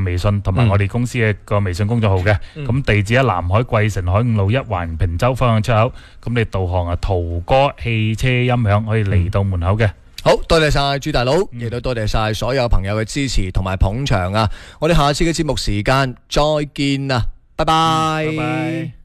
微信同埋我哋公司嘅個微信公眾號嘅。咁地址喺南海桂城海五路1環平洲方向出口。咁你導航啊，途歌汽車音響可以嚟到門口嘅。 好多謝晒朱大佬，亦都多謝晒所有朋友嘅支持同埋捧場啊！我哋下次嘅節目時間再見啊，拜拜。 拜拜。